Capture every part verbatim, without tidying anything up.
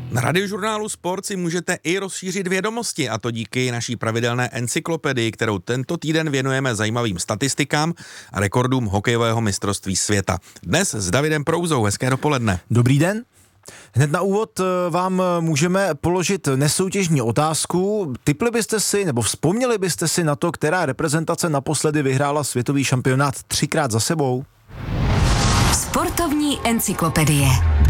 Na Radiožurnálu Sport si můžete i rozšířit vědomosti, a to díky naší pravidelné encyklopedii, kterou tento týden věnujeme zajímavým statistikám a rekordům hokejového mistrovství světa. Dnes s Davidem Prouzou. Hezké dopoledne. Dobrý den. Hned na úvod vám můžeme položit nesoutěžní otázku. Tipli byste si, nebo vzpomněli byste si na to, která reprezentace naposledy vyhrála světový šampionát třikrát za sebou? Sportovní encyklopedie.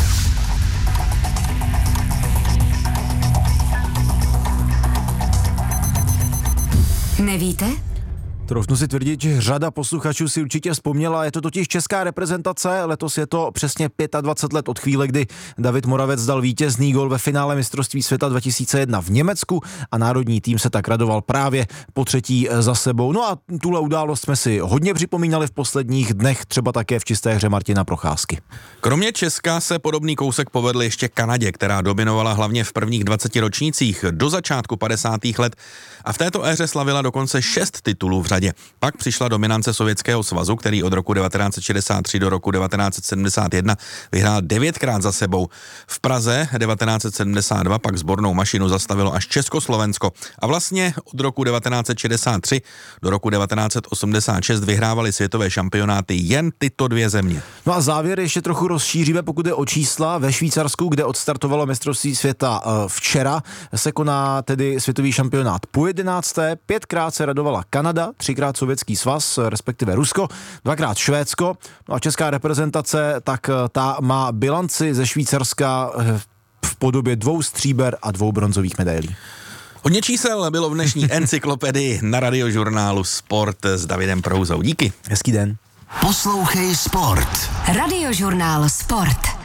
Nevíte? Troufnu si tvrdit, že řada posluchačů si určitě vzpomněla, je to totiž česká reprezentace, letos je to přesně dvacet pět let od chvíle, kdy David Moravec dal vítězný gól ve finále mistrovství světa dva tisíce jedna v Německu a národní tým se tak radoval právě po třetí za sebou. No a tuhle událost jsme si hodně připomínali v posledních dnech, třeba také v čisté hře Martina Procházky. Kromě Česka se podobný kousek povedl ještě Kanadě, která dominovala hlavně v prvních dvaceti ročnících do začátku padesátých let a v této éře slavila dokonce šest titulů v řadě. Pak přišla dominance Sovětského svazu, který od roku devatenáct set šedesát tři do roku devatenáct set sedmdesát jedna vyhrál devětkrát za sebou. V Praze devatenáct set sedmdesát dva pak sbornou mašinu zastavilo až Československo a vlastně od roku devatenáct set šedesát tři do roku devatenáct set osmdesát šest vyhrávali světové šampionáty jen tyto dvě země. No a závěr ještě trochu rozšíříme, pokud je o čísla. Ve Švýcarsku, kde odstartovalo mistrovství světa včera, se koná tedy světový šampionát po jedenácté. Pětkrát se radovala Kanada, třikrát Sovětský svaz, respektive Rusko, dvakrát Švédsko. No a česká reprezentace, tak ta má bilanci ze Švýcarska v podobě dvou stříber a dvou bronzových medailí. Hodně čísel bylo v dnešní encyklopedii na Radiožurnálu Sport s Davidem Prouzou. Díky. Hezký den. Poslouchej Sport. Radiožurnál Sport.